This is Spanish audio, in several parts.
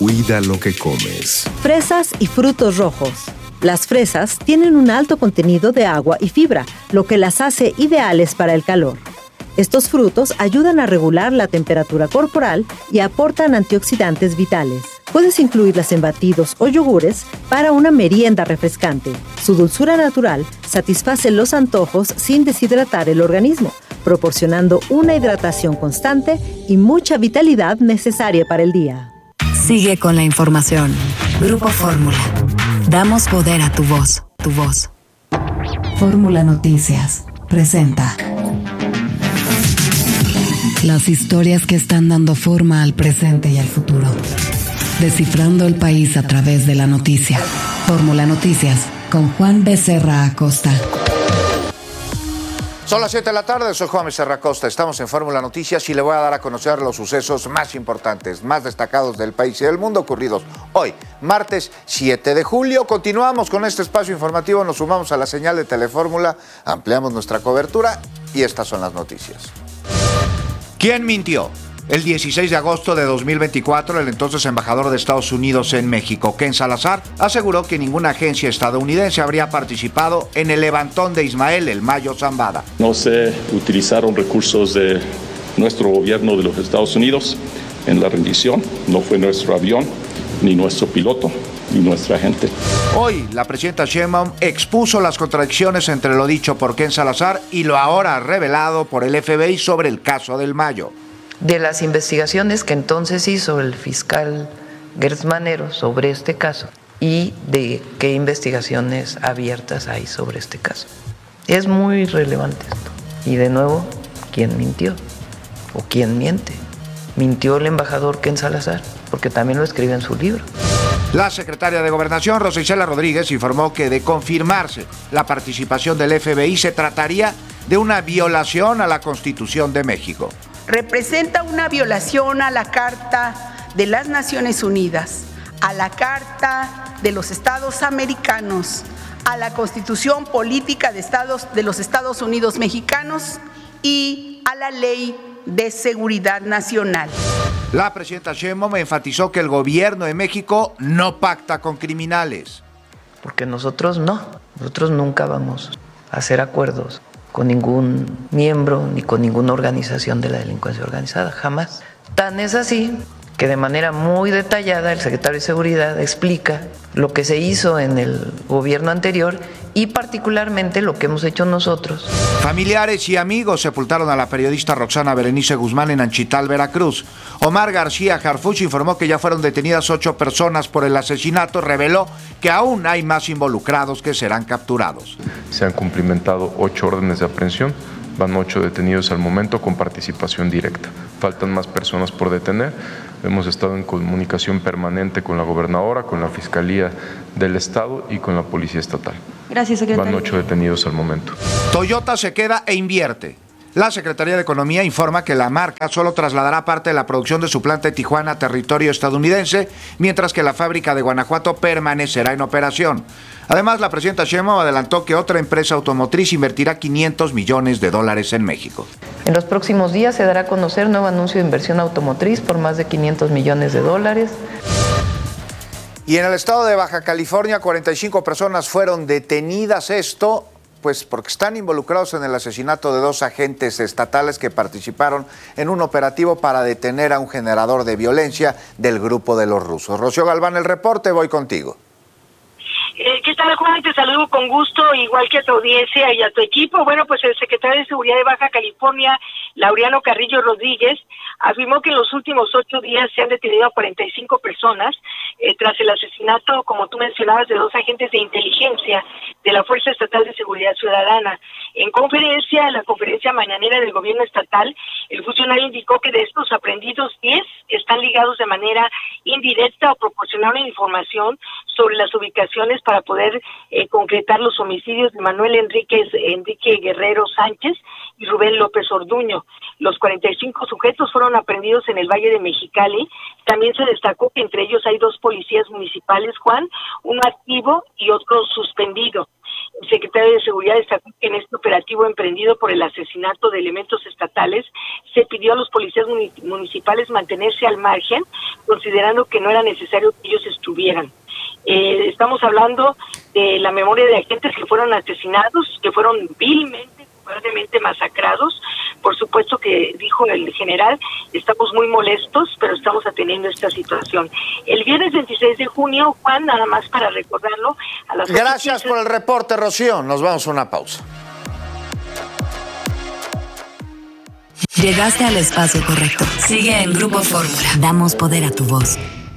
Cuida lo que comes. Fresas y frutos rojos. Las fresas tienen un alto contenido de agua y fibra, lo que las hace ideales para el calor. Estos frutos ayudan a regular la temperatura corporal y aportan antioxidantes vitales. Puedes incluirlas en batidos o yogures para una merienda refrescante. Su dulzura natural satisface los antojos sin deshidratar el organismo, proporcionando una hidratación constante y mucha vitalidad necesaria para el día. Sigue con la información. Grupo Fórmula. Damos poder a tu voz. Tu voz. Fórmula Noticias presenta las historias que están dando forma al presente y al futuro. Descifrando el país a través de la noticia. Fórmula Noticias con Juan Becerra Acosta. Son las 7 de la tarde, soy Juan Becerra Acosta, estamos en Fórmula Noticias y le voy a dar a conocer los sucesos más importantes, más destacados del país y del mundo ocurridos hoy, martes 7 de julio. Continuamos con este espacio informativo, nos sumamos a la señal de Telefórmula, ampliamos nuestra cobertura y estas son las noticias. ¿Quién mintió? El 16 de agosto de 2024, el entonces embajador de Estados Unidos en México, Ken Salazar, aseguró que ninguna agencia estadounidense habría participado en el levantón de Ismael El Mayo Zambada. No se utilizaron recursos de nuestro gobierno de los Estados Unidos en la rendición. No fue nuestro avión, ni nuestro piloto, ni nuestra gente. Hoy, la presidenta Sheinbaum expuso las contradicciones entre lo dicho por Ken Salazar y lo ahora revelado por el FBI sobre el caso del Mayo. De las investigaciones que entonces hizo el fiscal Gertz Manero sobre este caso y de qué investigaciones abiertas hay sobre este caso. Es muy relevante esto. Y de nuevo, ¿quién mintió? ¿O quién miente? Mintió el embajador Ken Salazar, porque también lo escribe en su libro. La secretaria de Gobernación, Rosa Isela Rodríguez, informó que de confirmarse la participación del FBI se trataría de una violación a la Constitución de México. Representa una violación a la Carta de las Naciones Unidas, a la Carta de los Estados Americanos, a la Constitución Política de los Estados Unidos Mexicanos y a la Ley de Seguridad Nacional. La presidenta Sheinbaum enfatizó que el gobierno de México no pacta con criminales. Porque nosotros nunca vamos a hacer acuerdos con ningún miembro ni con ninguna organización de la delincuencia organizada, jamás. Tan es así que de manera muy detallada el secretario de Seguridad explica lo que se hizo en el gobierno anterior y particularmente lo que hemos hecho nosotros. Familiares y amigos sepultaron a la periodista Roxana Berenice Guzmán en Anchital, Veracruz. Omar García Harfuch informó que ya fueron detenidas 8 personas por el asesinato. Reveló que aún hay más involucrados que serán capturados. Se han cumplimentado 8 órdenes de aprehensión. Van 8 detenidos al momento con participación directa. Faltan más personas por detener. Hemos estado en comunicación permanente con la gobernadora, con la Fiscalía del Estado y con la Policía Estatal. Gracias, secretario. Van 8 detenidos al momento. Toyota se queda e invierte. La Secretaría de Economía informa que la marca solo trasladará parte de la producción de su planta de Tijuana a territorio estadounidense, mientras que la fábrica de Guanajuato permanecerá en operación. Además, la presidenta Sheinbaum adelantó que otra empresa automotriz invertirá $500 millones en México. En los próximos días se dará a conocer nuevo anuncio de inversión automotriz por más de $500 millones. Y en el estado de Baja California, 45 personas fueron detenidas. Esto pues porque están involucrados en el asesinato de 2 agentes estatales que participaron en un operativo para detener a un generador de violencia del grupo de los rusos. Rocío Galván, el reporte, voy contigo. ¿Qué tal, Juan? Te saludo con gusto, igual que a tu audiencia y a tu equipo. Bueno, pues el secretario de Seguridad de Baja California, Laureano Carrillo Rodríguez, afirmó que en los últimos 8 días se han detenido a 45 personas tras el asesinato, como tú mencionabas, de 2 agentes de inteligencia de la Fuerza Estatal de Seguridad Ciudadana. En la conferencia mañanera del gobierno estatal, el funcionario indicó que de estos aprehendidos, 10 están ligados de manera indirecta o proporcionaron información sobre las ubicaciones para poder concretar los homicidios de Manuel Enrique Guerrero Sánchez y Rubén López Orduño. Los 45 sujetos fueron aprehendidos en el Valle de Mexicali. También se destacó que entre ellos hay 2 policías municipales, Juan, uno activo y otro suspendido. El secretario de Seguridad destacó que en este operativo emprendido por el asesinato de elementos estatales se pidió a los policías municipales mantenerse al margen considerando que no era necesario que ellos estuvieran. Estamos hablando de la memoria de agentes que fueron asesinados, que fueron vilmente, fuertemente masacrados. Por supuesto que, dijo el general, estamos muy molestos, pero estamos atendiendo esta situación. El viernes 26 de junio, Juan, nada más para recordarlo, a las... Gracias por el reporte, Rocío. Nos vamos a una pausa. Llegaste al espacio correcto. Sigue en Grupo Fórmula. Damos poder a tu voz.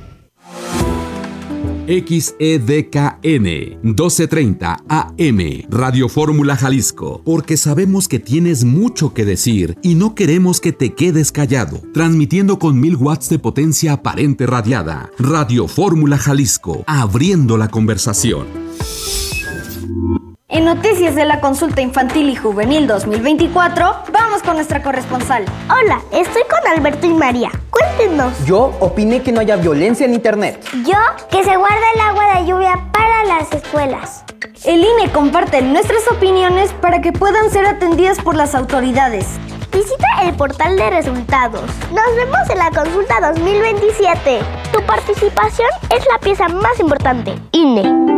XEDKN 1230 AM Radio Fórmula Jalisco, porque sabemos que tienes mucho que decir y no queremos que te quedes callado. Transmitiendo con 1000 watts de potencia aparente radiada. Radio Fórmula Jalisco, abriendo la conversación. En noticias de la consulta infantil y juvenil 2024, vamos con nuestra corresponsal. Hola, estoy con Alberto y María. Cuéntenos. Yo opiné que no haya violencia en internet. Yo, que se guarda el agua de lluvia para las escuelas. El INE comparte nuestras opiniones para que puedan ser atendidas por las autoridades. Visita el portal de resultados. Nos vemos en la consulta 2027. Tu participación es la pieza más importante. INE.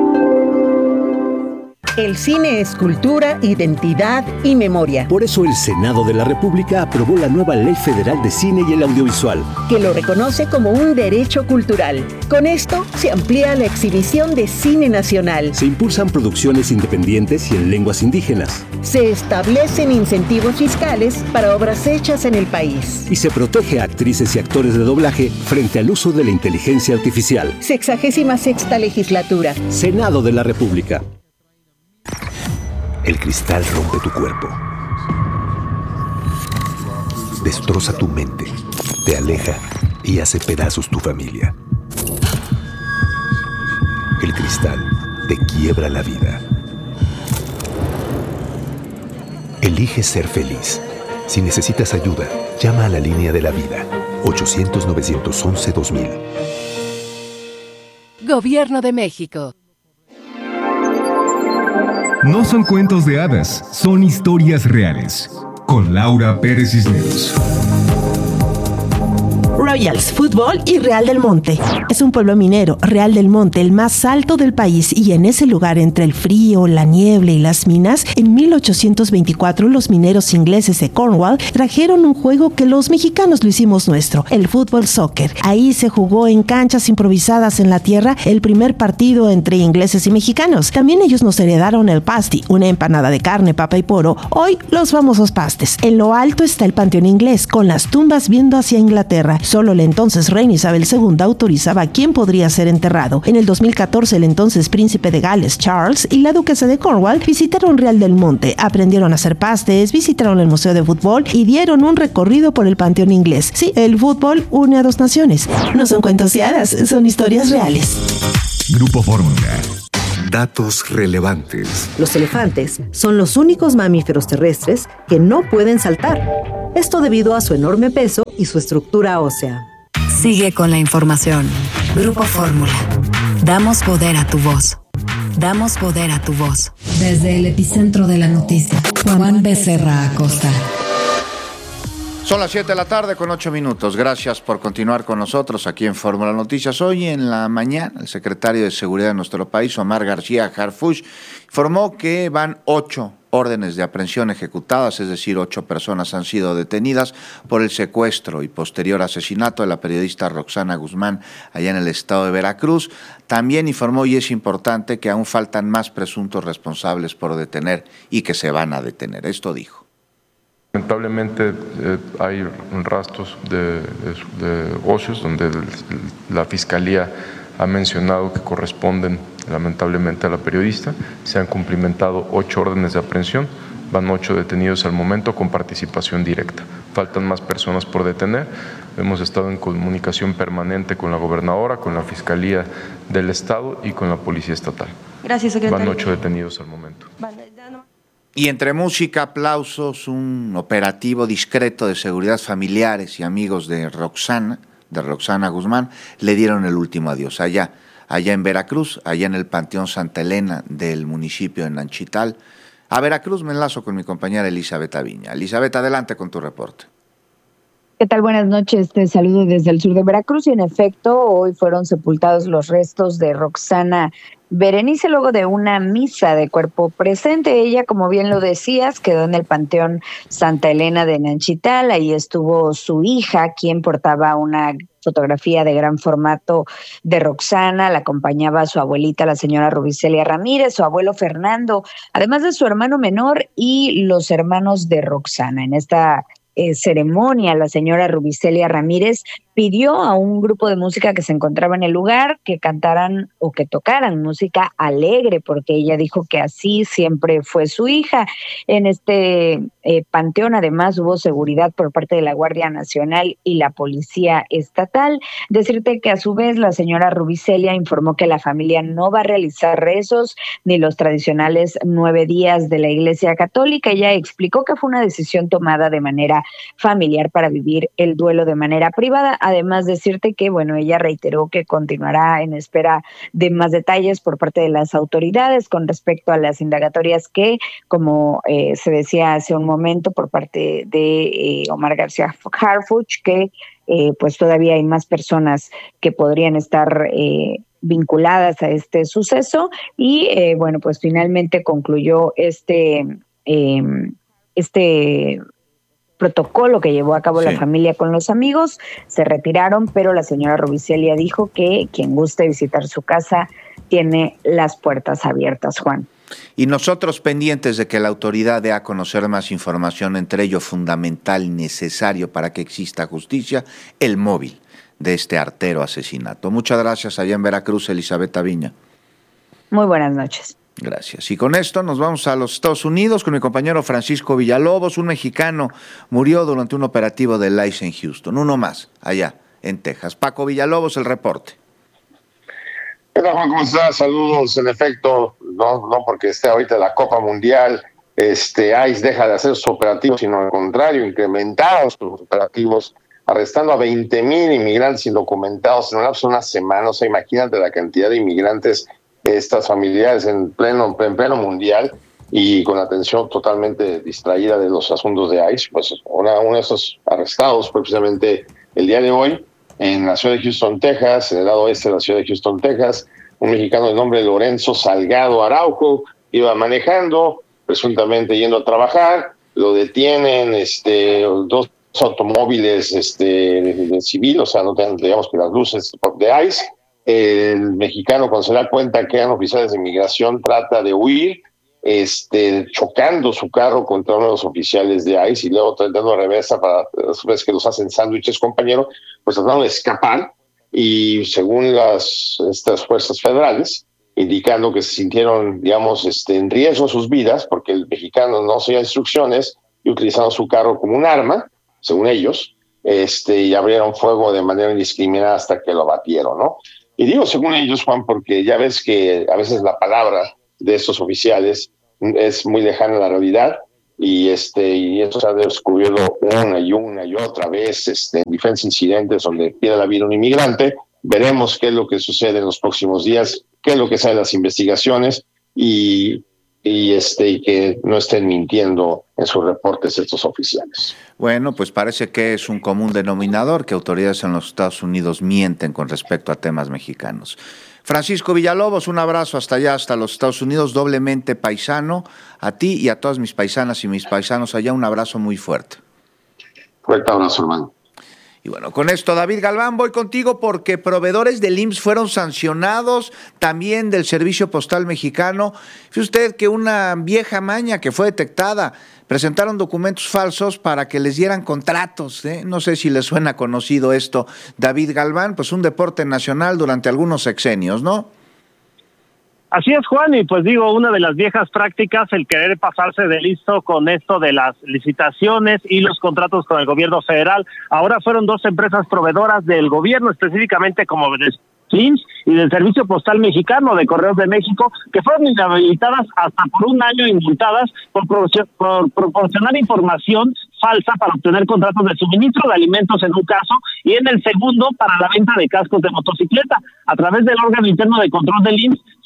El cine es cultura, identidad y memoria. Por eso el Senado de la República aprobó la nueva Ley Federal de Cine y el Audiovisual, que lo reconoce como un derecho cultural. Con esto se amplía la exhibición de cine nacional. Se impulsan producciones independientes y en lenguas indígenas. Se establecen incentivos fiscales para obras hechas en el país. Y se protege a actrices y actores de doblaje frente al uso de la inteligencia artificial. 66ª legislatura. Senado de la República. El cristal rompe tu cuerpo. Destroza tu mente, te aleja y hace pedazos tu familia. El cristal te quiebra la vida. Elige ser feliz. Si necesitas ayuda, llama a la línea de la vida. 800-911-2000. Gobierno de México. No son cuentos de hadas, son historias reales. Con Laura Pérez Cisneros. Royals Fútbol y Real del Monte. Es un pueblo minero, Real del Monte, el más alto del país, y en ese lugar, entre el frío, la niebla y las minas, en 1824 los mineros ingleses de Cornwall trajeron un juego que los mexicanos lo hicimos nuestro, el fútbol soccer. Ahí se jugó en canchas improvisadas en la tierra el primer partido entre ingleses y mexicanos. También ellos nos heredaron el pasty, una empanada de carne, papa y poro, hoy los famosos pastes. En lo alto está el panteón inglés, con las tumbas viendo hacia Inglaterra. Solo la entonces reina Isabel II autorizaba a quién podría ser enterrado. En el 2014, el entonces príncipe de Gales, Charles, y la duquesa de Cornwall visitaron Real del Monte, aprendieron a hacer pastes, visitaron el Museo de Fútbol y dieron un recorrido por el panteón inglés. Sí, el fútbol une a dos naciones. No son cuentos de hadas, son historias reales. Grupo Fórmula. Datos relevantes. Los elefantes son los únicos mamíferos terrestres que no pueden saltar. Esto debido a su enorme peso y su estructura ósea. Sigue con la información. Grupo Fórmula. Damos poder a tu voz. Damos poder a tu voz. Desde el epicentro de la noticia, Juan Becerra Acosta. Son las 7 de la tarde con 8 minutos. Gracias por continuar con nosotros aquí en Fórmula Noticias. Hoy en la mañana, el secretario de Seguridad de nuestro país, Omar García Harfuch, informó que van 8 órdenes de aprehensión ejecutadas, es decir, 8 personas han sido detenidas por el secuestro y posterior asesinato de la periodista Roxana Guzmán allá en el estado de Veracruz. También informó, y es importante, que aún faltan más presuntos responsables por detener y que se van a detener. Esto dijo. Lamentablemente hay rastros de óseos donde la Fiscalía ha mencionado que corresponden lamentablemente a la periodista. Se han cumplimentado 8 órdenes de aprehensión, van 8 detenidos al momento con participación directa. Faltan más personas por detener. Hemos estado en comunicación permanente con la gobernadora, con la Fiscalía del Estado y con la Policía Estatal. Gracias, secretario. Van 8 detenidos al momento. Y entre música, aplausos, un operativo discreto de seguridad, familiares y amigos de Roxana Guzmán, le dieron el último adiós. Allá en Veracruz, allá en el Panteón Santa Elena del municipio de Nanchital. A Veracruz me enlazo con mi compañera Elizabeth Aviña. Elizabeth, adelante con tu reporte. ¿Qué tal? Buenas noches, te saludo desde el sur de Veracruz y en efecto hoy fueron sepultados los restos de Roxana Berenice luego de una misa de cuerpo presente. Ella, como bien lo decías, quedó en el Panteón Santa Elena de Nanchital. Ahí estuvo su hija, quien portaba una fotografía de gran formato de Roxana. La acompañaba su abuelita, la señora Rubicelia Ramírez, su abuelo Fernando, además de su hermano menor y los hermanos de Roxana. En esta ceremonia, la señora Rubicelia Ramírez pidió a un grupo de música que se encontraba en el lugar que cantaran o que tocaran música alegre, porque ella dijo que así siempre fue su hija. En este panteón además hubo seguridad por parte de la Guardia Nacional y la Policía Estatal. Decirte que a su vez la señora Rubicelia informó que la familia no va a realizar rezos ni los tradicionales 9 días de la Iglesia Católica. Ella explicó que fue una decisión tomada de manera familiar para vivir el duelo de manera privada. Además, decirte que, bueno, ella reiteró que continuará en espera de más detalles por parte de las autoridades con respecto a las indagatorias que, como se decía hace un momento por parte de Omar García Harfuch, que pues todavía hay más personas que podrían estar vinculadas a este suceso y, bueno, pues finalmente concluyó este protocolo que llevó a cabo la familia con los amigos. Se retiraron, pero la señora Rubicelia dijo que quien guste visitar su casa tiene las puertas abiertas, Juan. Y nosotros pendientes de que la autoridad dé a conocer más información, entre ello fundamental y necesario para que exista justicia, el móvil de este artero asesinato. Muchas gracias allá en Veracruz, Elizabeth Viña. Muy buenas noches. Gracias. Y con esto nos vamos a los Estados Unidos con mi compañero Francisco Villalobos. Un mexicano murió durante un operativo del ICE en Houston. Uno más, allá en Texas. Paco Villalobos, el reporte. ¿Qué tal, Juan? ¿Cómo estás? Saludos. En efecto, no porque esté ahorita la Copa Mundial, ICE deja de hacer sus operativos, sino al contrario, incrementaron sus operativos, arrestando a 20,000 inmigrantes indocumentados en un lapso de una semana. O sea, imagínate la cantidad de inmigrantes, estas familiares en pleno mundial y con la atención totalmente distraída de los asuntos de ICE. Pues uno de esos arrestados fue precisamente el día de hoy en la ciudad de Houston, Texas, en el lado oeste de la ciudad de Houston, Texas. Un mexicano de nombre Lorenzo Salgado Araujo iba manejando, presuntamente yendo a trabajar. Lo detienen 2 automóviles de civil, o sea, no tienen, digamos, que las luces de ICE. El mexicano, cuando se da cuenta que eran oficiales de inmigración, trata de huir, chocando su carro contra uno de los oficiales de ICE y luego tratando de reversa para, a su vez que los hacen sándwiches, compañero, pues tratando de escapar. Y según estas fuerzas federales, indicando que se sintieron, digamos, en riesgo sus vidas, porque el mexicano no seguía instrucciones y utilizaron su carro como un arma, según ellos, y abrieron fuego de manera indiscriminada hasta que lo abatieron, ¿no? Y digo según ellos, Juan, porque ya ves que a veces la palabra de estos oficiales es muy lejana a la realidad y eso se ha descubierto una y otra vez en diferentes incidentes donde pierde la vida un inmigrante. Veremos qué es lo que sucede en los próximos días, qué es lo que sale de las investigaciones y que no estén mintiendo en sus reportes estos oficiales. Bueno, pues parece que es un común denominador que autoridades en los Estados Unidos mienten con respecto a temas mexicanos. Francisco Villalobos, un abrazo hasta allá, hasta los Estados Unidos, doblemente paisano. A ti y a todas mis paisanas y mis paisanos allá, un abrazo muy fuerte. Fuerte abrazo, hermano. Y bueno, con esto, David Galván, voy contigo porque proveedores del IMSS fueron sancionados, también del Servicio Postal Mexicano. Fíjese usted que una vieja maña que fue detectada, presentaron documentos falsos para que les dieran contratos, ¿eh? No sé si les suena conocido esto, David Galván, pues un deporte nacional durante algunos sexenios, ¿no? Así es, Juan, y pues digo, una de las viejas prácticas, el querer pasarse de listo con esto de las licitaciones y los contratos con el gobierno federal. Ahora fueron 2 empresas proveedoras del gobierno, específicamente como IMSS y del Servicio Postal Mexicano de Correos de México, que fueron inhabilitadas hasta por 1 año y multadas por proporcionar información falsa para obtener contratos de suministro de alimentos en un caso, y en el segundo para la venta de cascos de motocicleta. A través del órgano interno de control del IMSS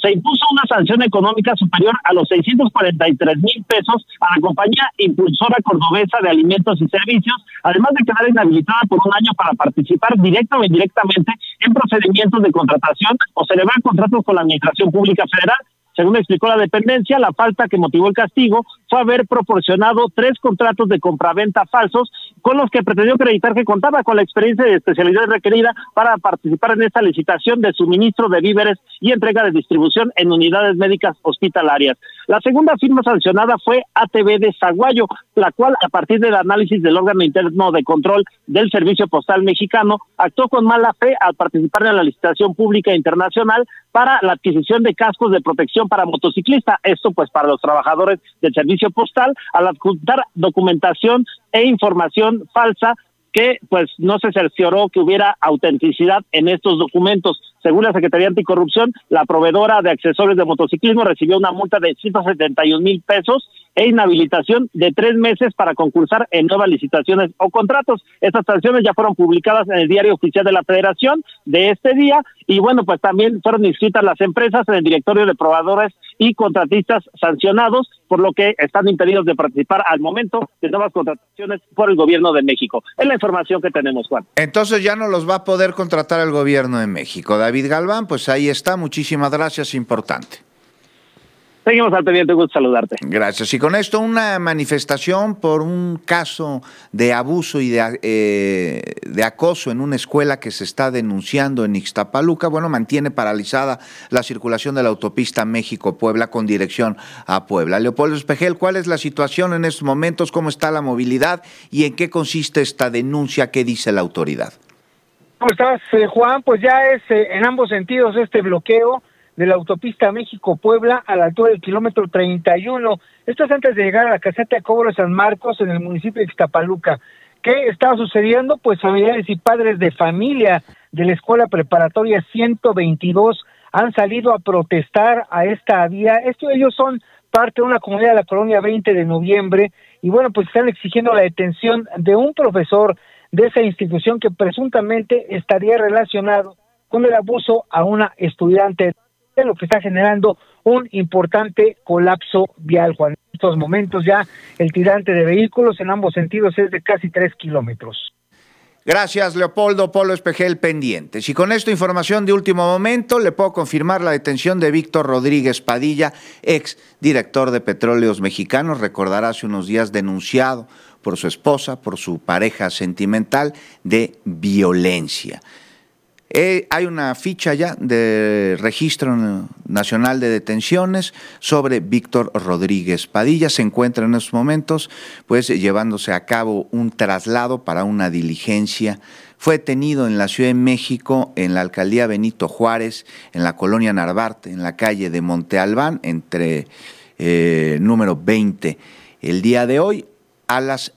se impuso una sanción económica superior a los 643,000 pesos a la compañía impulsora cordobesa de alimentos y servicios, además de quedar inhabilitada por un año para participar directa o indirectamente en procedimientos de contratación o celebrar contratos con la Administración Pública Federal. Según explicó la dependencia, la falta que motivó el castigo fue haber proporcionado 3 contratos de compraventa falsos con los que pretendió acreditar que contaba con la experiencia y especialidad requerida para participar en esta licitación de suministro de víveres y entrega de distribución en unidades médicas hospitalarias. La segunda firma sancionada fue ATV de Zaguayo, la cual, a partir del análisis del órgano interno de control del Servicio Postal Mexicano, actuó con mala fe al participar en la licitación pública internacional para la adquisición de cascos de protección para motociclista, esto pues para los trabajadores del servicio postal, al adjuntar documentación e información falsa que pues no se cercioró que hubiera autenticidad en estos documentos. Según la Secretaría Anticorrupción, la proveedora de accesorios de motociclismo recibió una multa de 171,000 pesos e inhabilitación de 3 meses para concursar en nuevas licitaciones o contratos. Estas sanciones ya fueron publicadas en el Diario Oficial de la Federación de este día y bueno, pues también fueron inscritas las empresas en el directorio de probadores y contratistas sancionados, por lo que están impedidos de participar al momento de nuevas contrataciones por el gobierno de México. Es la información que tenemos, Juan. Entonces ya no los va a poder contratar el gobierno de México. David Galván, pues ahí está. Muchísimas gracias, importante. Seguimos al pendiente, gusto saludarte. Gracias. Y con esto una manifestación por un caso de abuso y de acoso en una escuela que se está denunciando en Ixtapaluca. Bueno, mantiene paralizada la circulación de la autopista México-Puebla con dirección a Puebla. Leopoldo Espejel, ¿cuál es la situación en estos momentos? ¿Cómo está la movilidad? ¿Y en qué consiste esta denuncia? ¿Qué dice la autoridad? ¿Cómo estás, Juan? Pues ya es en ambos sentidos este bloqueo de la autopista México-Puebla a la altura del kilómetro 31. Esto es antes de llegar a la caseta de cobro de San Marcos en el municipio de Ixtapaluca. ¿Qué está sucediendo? Pues familiares y padres de familia de la escuela preparatoria 122 han salido a protestar a esta vía. Ellos son parte de una comunidad de la colonia 20 de noviembre y bueno, pues están exigiendo la detención de un profesor de esa institución que presuntamente estaría relacionado con el abuso a una estudiante, lo que está generando un importante colapso vial, Juan. En estos momentos ya el tirante de vehículos en ambos sentidos es de casi 3 kilómetros. Gracias, Leopoldo. Polo Espejel, pendientes. Y con esta información de último momento, le puedo confirmar la detención de Víctor Rodríguez Padilla, ex director de Petróleos Mexicanos. Recordará hace unos días denunciado por su esposa, por su pareja sentimental, de violencia. Hay una ficha ya de Registro Nacional de Detenciones sobre Víctor Rodríguez Padilla. Se encuentra en estos momentos pues llevándose a cabo un traslado para una diligencia. Fue detenido en la Ciudad de México, en la alcaldía Benito Juárez, en la colonia Narvarte, en la calle de Monte Albán, entre número 20, el día de hoy a las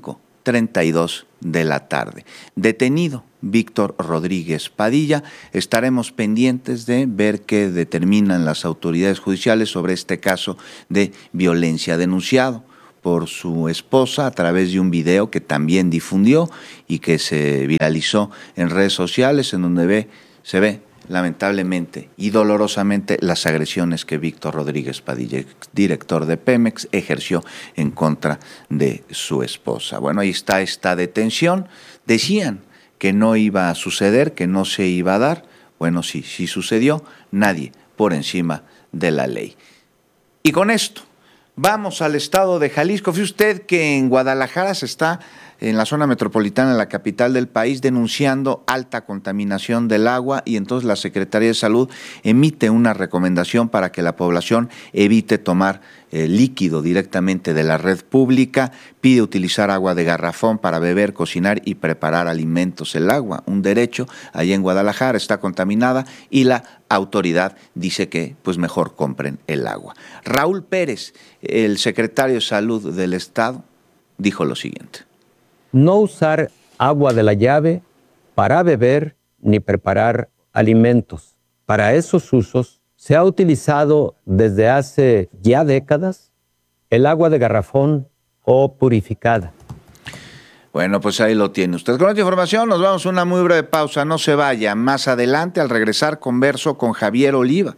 5:32 de la tarde. Detenido Víctor Rodríguez Padilla. Estaremos pendientes de ver qué determinan las autoridades judiciales sobre este caso de violencia denunciado por su esposa a través de un video que también difundió y que se viralizó en redes sociales, en donde se ve lamentablemente y dolorosamente las agresiones que Víctor Rodríguez Padilla, director de Pemex, ejerció en contra de su esposa. Bueno, ahí está esta detención. Decían que no iba a suceder, que no se iba a dar. Bueno, sí sucedió. Nadie por encima de la ley. Y con esto vamos al estado de Jalisco. Fíjese usted que en Guadalajara se está, en la zona metropolitana, en la capital del país, denunciando alta contaminación del agua, y entonces la Secretaría de Salud emite una recomendación para que la población evite tomar líquido directamente de la red pública, pide utilizar agua de garrafón para beber, cocinar y preparar alimentos. El agua, un derecho, allá en Guadalajara está contaminada y la autoridad dice que pues mejor compren el agua. Raúl Pérez, el secretario de Salud del Estado, dijo lo siguiente: no usar agua de la llave para beber ni preparar alimentos. Para esos usos se ha utilizado desde hace ya décadas el agua de garrafón o purificada. Bueno, pues ahí lo tiene usted. Con esta información nos vamos a una muy breve pausa. No se vaya. Más adelante, al regresar, converso con Javier Oliva,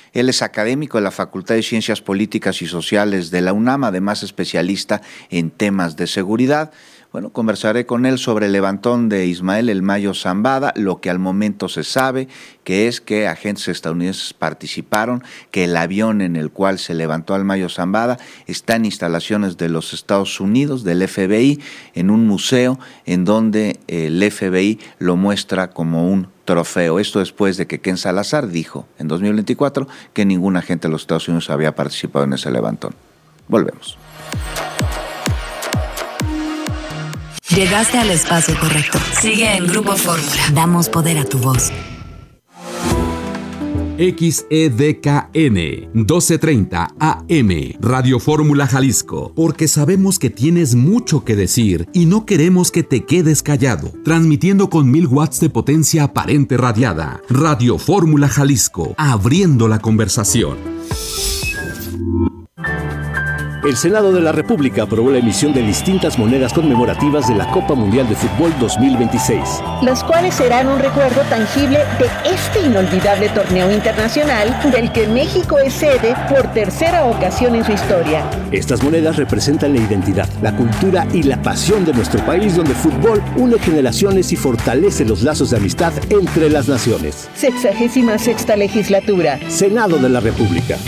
Él es académico de la Facultad de Ciencias Políticas y Sociales de la UNAM, además especialista en temas de seguridad. Bueno, conversaré con él sobre el levantón de Ismael El Mayo Zambada, lo que al momento se sabe, que es que agentes estadounidenses participaron, que el avión en el cual se levantó al Mayo Zambada está en instalaciones de los Estados Unidos, del FBI, en un museo en donde el FBI lo muestra como un trofeo. Esto después de que Ken Salazar dijo en 2024 que ningún agente de los Estados Unidos había participado en ese levantón. Volvemos. Llegaste al espacio correcto. Sigue en Grupo Fórmula. Damos poder a tu voz. XEDKN 1230 AM Radio Fórmula Jalisco, porque sabemos que tienes mucho que decir y no queremos que te quedes callado. Transmitiendo con 1000 watts de potencia aparente radiada. Radio Fórmula Jalisco, abriendo la conversación. El Senado de la República aprobó la emisión de distintas monedas conmemorativas de la Copa Mundial de Fútbol 2026. Las cuales serán un recuerdo tangible de este inolvidable torneo internacional del que México es sede por tercera ocasión en su historia. Estas monedas representan la identidad, la cultura y la pasión de nuestro país, donde el fútbol une generaciones y fortalece los lazos de amistad entre las naciones. 66ª legislatura. Senado de la República.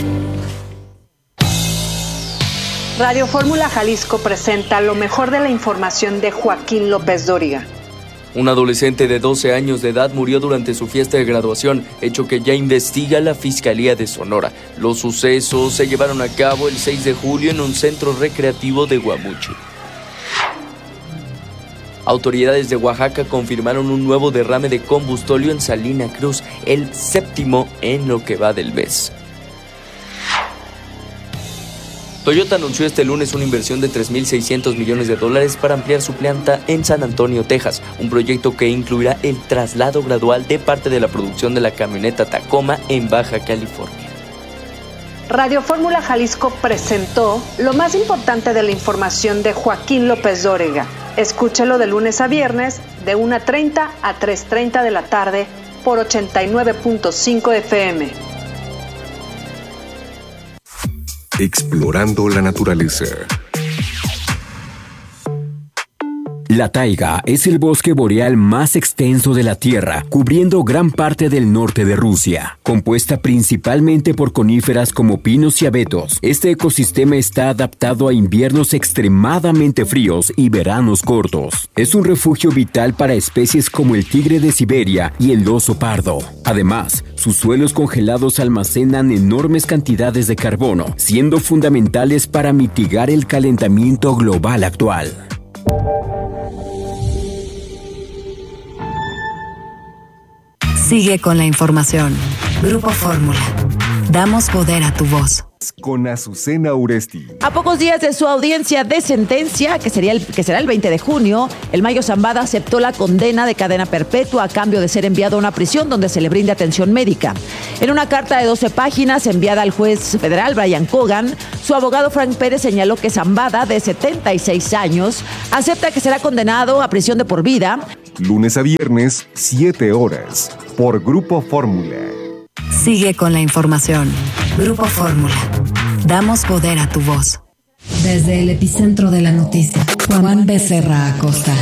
Radio Fórmula Jalisco presenta lo mejor de la información de Joaquín López Dóriga. Un adolescente de 12 años de edad murió durante su fiesta de graduación, hecho que ya investiga la Fiscalía de Sonora. Los sucesos se llevaron a cabo el 6 de julio en un centro recreativo de Guamuchi. Autoridades de Oaxaca confirmaron un nuevo derrame de combustóleo en Salina Cruz, el 7º en lo que va del mes. Toyota anunció este lunes una inversión de $3.600 millones para ampliar su planta en San Antonio, Texas, un proyecto que incluirá el traslado gradual de parte de la producción de la camioneta Tacoma en Baja California. Radio Fórmula Jalisco presentó lo más importante de la información de Joaquín López Dóriga. Escúchelo de lunes a viernes de 1:30 a 3:30 de la tarde por 89.5 FM. Explorando la naturaleza. La taiga es el bosque boreal más extenso de la Tierra, cubriendo gran parte del norte de Rusia. Compuesta principalmente por coníferas como pinos y abetos, este ecosistema está adaptado a inviernos extremadamente fríos y veranos cortos. Es un refugio vital para especies como el tigre de Siberia y el oso pardo. Además, sus suelos congelados almacenan enormes cantidades de carbono, siendo fundamentales para mitigar el calentamiento global actual. Sigue con la información. Grupo Fórmula. Damos poder a tu voz. Con Azucena Uresti. A pocos días de su audiencia de sentencia, que será el 20 de junio, El Mayo Zambada aceptó la condena de cadena perpetua a cambio de ser enviado a una prisión donde se le brinde atención médica. En una carta de 12 páginas enviada al juez federal Brian Cogan, su abogado Frank Pérez señaló que Zambada, de 76 años, acepta que será condenado a prisión de por vida. Lunes a viernes, 7 horas, por Grupo Fórmula. Sigue con la información. Grupo Fórmula. Damos poder a tu voz. Desde el epicentro de la noticia, Juan Becerra Acosta.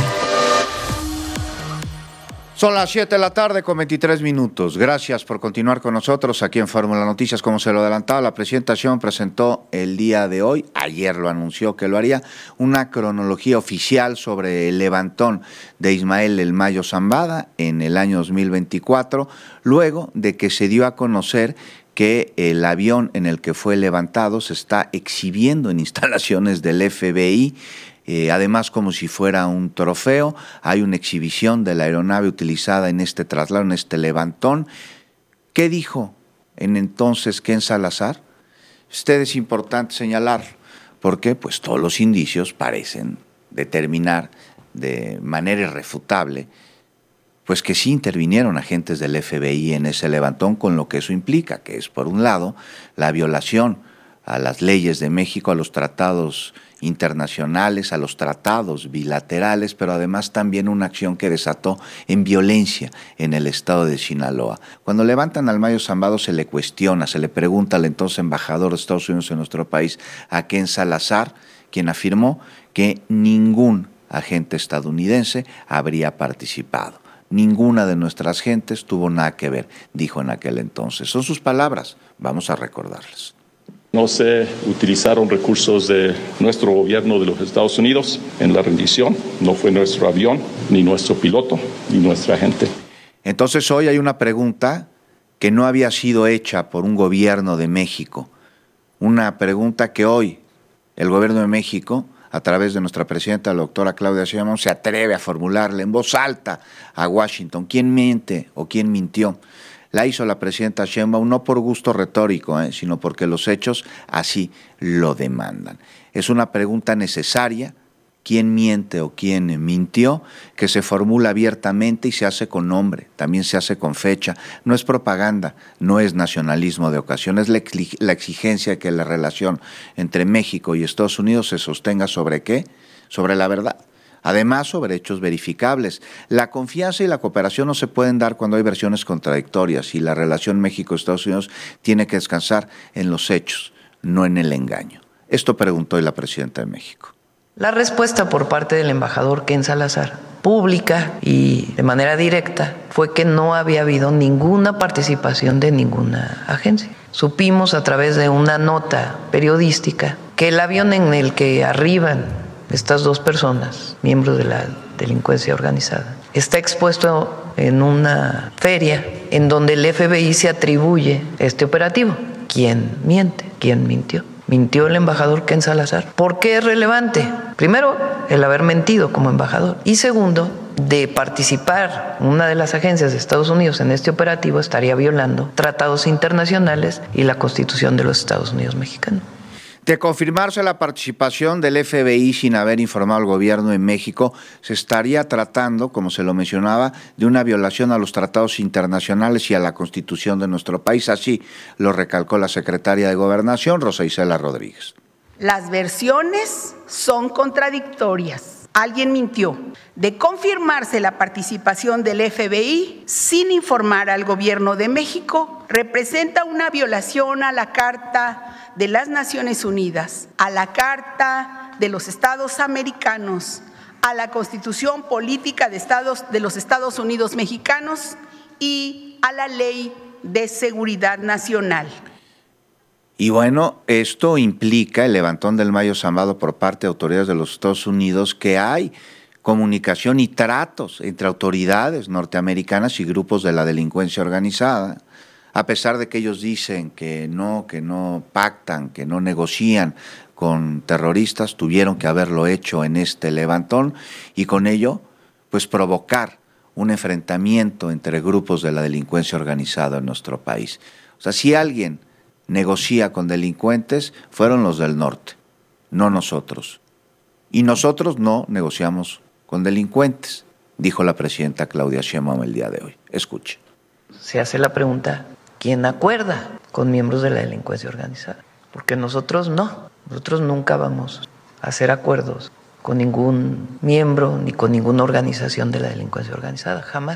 Son las 7 de la tarde con 23 minutos. Gracias por continuar con nosotros aquí en Fórmula Noticias. Como se lo adelantaba, la presentación presentó el día de hoy, ayer lo anunció que lo haría, una cronología oficial sobre el levantón de Ismael El Mayo Zambada en el año 2024, luego de que se dio a conocer que el avión en el que fue levantado se está exhibiendo en instalaciones del FBI. Además, como si fuera un trofeo, hay una exhibición de la aeronave utilizada en este traslado, en este levantón. ¿Qué dijo en entonces Ken Salazar? Es importante señalar, porque pues todos los indicios parecen determinar de manera irrefutable pues que sí intervinieron agentes del FBI en ese levantón, con lo que eso implica, que es, por un lado, la violación a las leyes de México, a los tratados internacionales, a los tratados bilaterales, pero además también una acción que desató en violencia en el estado de Sinaloa. Cuando levantan al Mayo Zambado se le cuestiona, se le pregunta al entonces embajador de Estados Unidos en nuestro país, a Ken Salazar, quien afirmó que ningún agente estadounidense habría participado. Ninguna de nuestras gentes tuvo nada que ver, dijo en aquel entonces. Son sus palabras, vamos a recordarlas. No se utilizaron recursos de nuestro gobierno de los Estados Unidos en la rendición. No fue nuestro avión, ni nuestro piloto, ni nuestra gente. Entonces hoy hay una pregunta que no había sido hecha por un gobierno de México. Una pregunta que hoy el gobierno de México, a través de nuestra presidenta, la doctora Claudia Sheinbaum, se atreve a formularle en voz alta a Washington. ¿Quién miente o quién mintió? La hizo la presidenta Sheinbaum no por gusto retórico, sino porque los hechos así lo demandan. Es una pregunta necesaria, quién miente o quién mintió, que se formula abiertamente y se hace con nombre, también se hace con fecha. No es propaganda, no es nacionalismo de ocasión, es la exigencia de que la relación entre México y Estados Unidos se sostenga ¿sobre qué? Sobre la verdad. Además, sobre hechos verificables. La confianza y la cooperación no se pueden dar cuando hay versiones contradictorias y la relación México-Estados Unidos tiene que descansar en los hechos, no en el engaño. Esto preguntó hoy la presidenta de México. La respuesta por parte del embajador Ken Salazar, pública y de manera directa, fue que no había habido ninguna participación de ninguna agencia. Supimos a través de una nota periodística que el avión en el que arriban estas dos personas, miembros de la delincuencia organizada, está expuesto en una feria en donde el FBI se atribuye este operativo. ¿Quién miente? ¿Quién mintió? Mintió el embajador Ken Salazar. ¿Por qué es relevante? Primero, el haber mentido como embajador. Y segundo, de participar una de las agencias de Estados Unidos en este operativo estaría violando tratados internacionales y la Constitución de los Estados Unidos mexicanos. De confirmarse la participación del FBI sin haber informado al gobierno de México, se estaría tratando, como se lo mencionaba, de una violación a los tratados internacionales y a la Constitución de nuestro país. Así lo recalcó la secretaria de Gobernación, Rosa Isela Rodríguez. Las versiones son contradictorias. Alguien mintió. De confirmarse la participación del FBI sin informar al gobierno de México, representa una violación a la Carta de las Naciones Unidas, a la Carta de los Estados Americanos, a la Constitución Política de los Estados Unidos Mexicanos y a la Ley de Seguridad Nacional. Y bueno, esto implica el levantón del Mayo Zambado por parte de autoridades de los Estados Unidos, que hay comunicación y tratos entre autoridades norteamericanas y grupos de la delincuencia organizada, a pesar de que ellos dicen que no pactan, que no negocian con terroristas, tuvieron que haberlo hecho en este levantón y con ello pues provocar un enfrentamiento entre grupos de la delincuencia organizada en nuestro país. O sea, si alguien negocia con delincuentes, fueron los del norte, no nosotros. Y nosotros no negociamos con delincuentes, dijo la presidenta Claudia Sheinbaum el día de hoy. Escuche. Se hace la pregunta, ¿quién acuerda con miembros de la delincuencia organizada? Porque nosotros no, nosotros nunca vamos a hacer acuerdos con ningún miembro ni con ninguna organización de la delincuencia organizada, jamás.